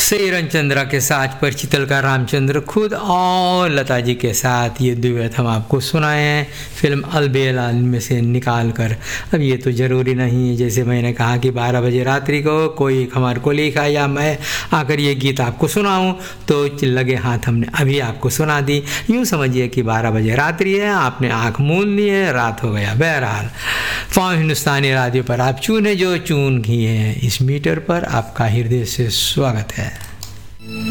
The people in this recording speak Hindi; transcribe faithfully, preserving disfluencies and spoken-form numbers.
सेरन चंद्रा के साथ पर चितल का रामचंद्र खुद और लता जी के साथ ये दुएट हम आपको सुनाए हैं फिल्म अलबेला में से निकाल कर। अब ये तो ज़रूरी नहीं है, जैसे मैंने कहा कि बारह बजे रात्रि को कोई हमारे को लिखा या मैं आकर ये गीत आपको सुनाऊं तो लगे हाथ हमने अभी आपको सुना दी। यूँ समझिए कि बारह बजे रात्रि है, आपने आँख मूंद ली है, रात हो गया। बहरहाल फाउं हिंदुस्तानी रेडियो पर आप चूने जो चून किए हैं इस मीटर पर आपका हृदय से स्वागत है।